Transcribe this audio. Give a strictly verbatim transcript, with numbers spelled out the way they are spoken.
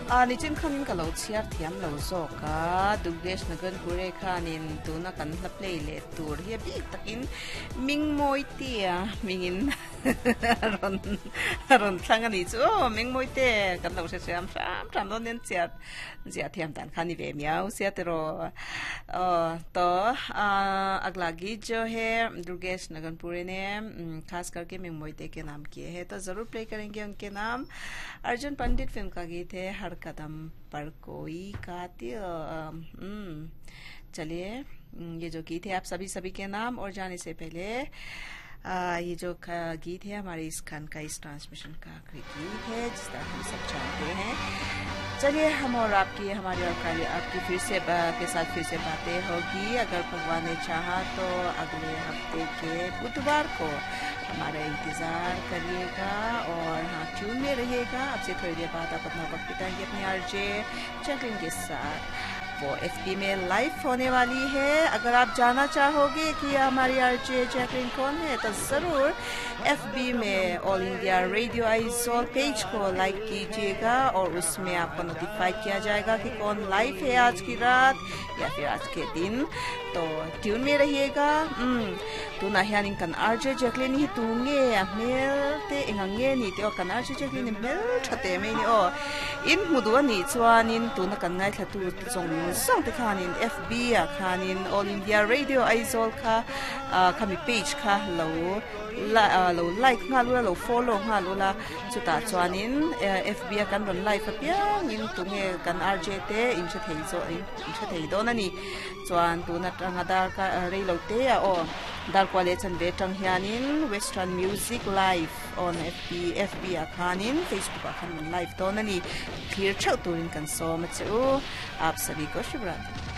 Ah, ni chin khanin ka lo chiar thiam lo zo ka Dugesh nagan pure khanin tu na kan la play le tur hi bi takin ming moi tia mingin ron ron thanga ni chu ming moi te kan lo se sam sam sam don nen chiat zia thiam tan khani ve miao sia tero to aglagi jo है दुर्गेश नगनपुरी ने खास करके Ming मोइते के नाम किए हैं तो जरूर प्ले करेंगे उनके नाम अर्जुन पंडित फिल्म का गीत है हर कदम पर कोई कातिल चलिए ये जो गीत है आप सभी सभी के नाम और जाने से पहले आ, ये जो गीत है हमारे इस खान का इस ट्रांसमिशन का आखिरी गीत है जिस तरह हम सब जानते हैं चलिए हम और आपकी हमारी और आपकी फिर से के साथ फिर से बातें होगी अगर भगवान ने चाहा तो अगले हफ्ते के बुधवार को हमारा इंतज़ार करिएगा और हाँ ट्यून में रहिएगा आपसे थोड़ी देर बाद आप अपना वक्त बिताएंगे अपने आरजे जैकलिन के साथ वो एफबी में लाइव होने वाली है अगर आप जानना चाहोगे कि हमारी आरजे जैकलिन कौन है तो ज़रूर एफबी में all India radio Isle page को लाइक कीजिएगा और उसमें आपको नोटिफाई किया जाएगा कि कौन लाइव है आज की रात या फिर आज के दिन तो ट्यून में रहिएगा तो नाहियान कन आरजे जैकलिन ही तूंगे मेल ते इंगे नी ते कन आरजे जैकलिन मेल छते में नी ओ इन मुदुआ नी चवानिन तू न कन ngai thatu chong song te khanin fb a khanin all india radio aizol kha khami page kha lo la lo like nga lu lo follow nga lu la chuta chwanin fb a kan ron live apia in tunge kan rj te in che thei zo in che thei do na ni chwan tu na tanga dar ka re lo te a o dar kwale chan be tang hianin western music live on fb fb a khanin facebook a khan live do na ni clear chau turin kan so ma chu आप सभी को शुभ रात्रि।